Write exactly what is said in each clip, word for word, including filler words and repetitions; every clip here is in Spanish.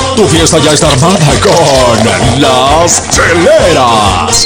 Tu fiesta ya está armada con las cheleras.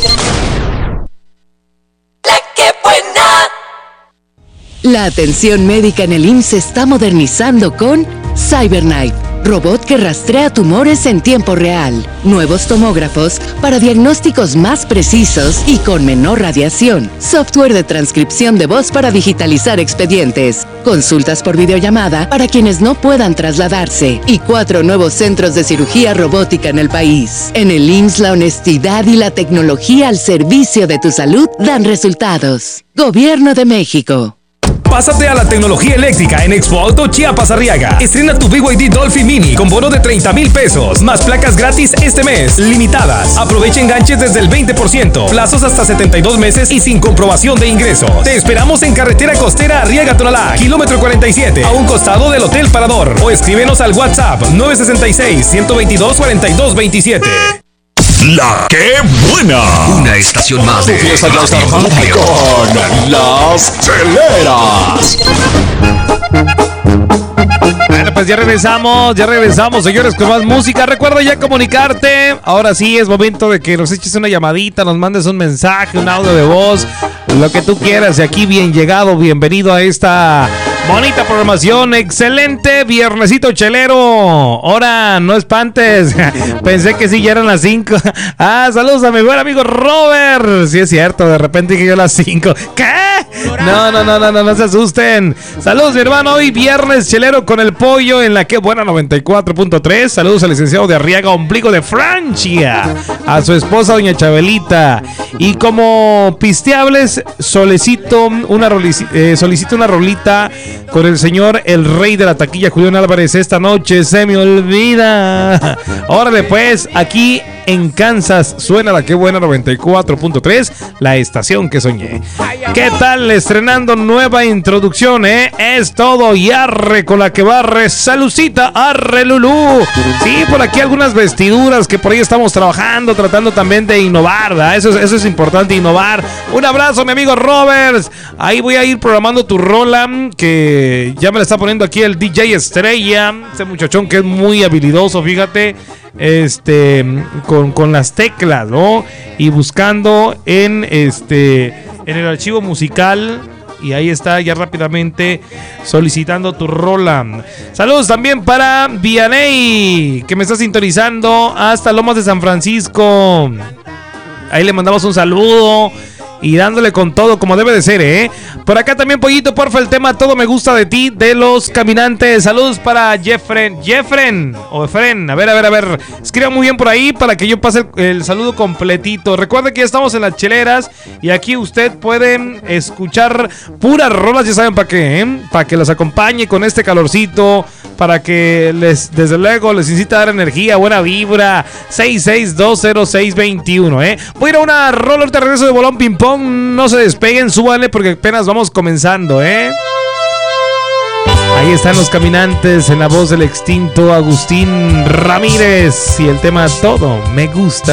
¡La que buena! La atención médica en el I M S S se está modernizando con CyberKnife, robot que rastrea tumores en tiempo real. Nuevos tomógrafos para diagnósticos más precisos y con menor radiación. Software de transcripción de voz para digitalizar expedientes. Consultas por videollamada para quienes no puedan trasladarse. Y cuatro nuevos centros de cirugía robótica en el país. En el I M S S la honestidad y la tecnología al servicio de tu salud dan resultados. Gobierno de México. Pásate a la tecnología eléctrica en Expo Auto Chiapas Arriaga. Estrena tu B Y D Dolphin Mini con bono de treinta mil pesos, más placas gratis este mes, limitadas. Aprovecha enganches desde el veinte por ciento, plazos hasta setenta y dos meses y sin comprobación de ingresos. Te esperamos en carretera costera Arriaga Tonalá, kilómetro cuarenta y siete, a un costado del Hotel Parador. O escríbenos al WhatsApp nueve seis seis, uno dos dos, cuatro dos dos siete. La que buena. Una estación más de Tu fiesta ya está armada con las cheleras. Bueno, pues ya regresamos, ya regresamos, señores, con más música. Recuerda ya comunicarte. Ahora sí es momento de que nos eches una llamadita, nos mandes un mensaje, un audio de voz, lo que tú quieras. Y aquí bien llegado, bienvenido a esta bonita programación. Excelente viernesito chelero. Ahora, no espantes. Pensé que sí, ya eran las cinco. Ah, saludos a mi buen amigo Robert. Sí es cierto, de repente dije yo las cinco. ¿Qué? No, no, no, no, no, no se asusten. Saludos, mi hermano. Hoy viernes chelero con el pollo en la que buena noventa y cuatro punto tres. Saludos al licenciado de Arriaga, ombligo de Francia. A su esposa, doña Chabelita. Y como pisteables, solicito una, rolici- eh, solicito una rolita con el señor, el rey de la taquilla, Julián Álvarez. Esta noche se me olvida. Órale, pues, aquí en Kansas suena la que buena noventa y cuatro punto tres, la estación que soñé. ¿Qué tal? Estrenando nueva introducción, ¿eh? Es todo y arre con la que barre. Salucita, arre Lulú. Sí, por aquí algunas vestiduras que por ahí estamos trabajando, tratando también de innovar, ¿verdad? Eso, eso es importante, innovar. Un abrazo, mi amigo Roberts. Ahí voy a ir programando tu rola, que ya me la está poniendo aquí el D J Estrella, ese muchachón que es muy habilidoso, fíjate. Este, con, con las teclas, ¿no? Y buscando en este, en el archivo musical. Y ahí está, ya rápidamente solicitando tu rola. Saludos también para Vianey, que me está sintonizando hasta Lomas de San Francisco. Ahí le mandamos un saludo. Y dándole con todo como debe de ser, ¿eh? Por acá también, Pollito, porfa, el tema Todo me gusta de ti, de Los Caminantes. Saludos para Jeffren, Jeffren o Efren, a ver, a ver, a ver. Escriba muy bien por ahí para que yo pase el, el saludo completito. Recuerde que ya estamos en las cheleras y aquí usted puede escuchar puras rolas, ya saben para qué, ¿eh? Para que las acompañe con este calorcito, para que les, desde luego, les incita a dar energía, buena vibra. seis seis dos cero seis dos uno, ¿eh? Voy a ir a una rola, ahorita regreso de Bolón Ping Pong. No se despeguen, súbanle porque apenas vamos comenzando, ¿eh? Ahí están Los Caminantes en la voz del extinto Agustín Ramírez y el tema Todo me gusta.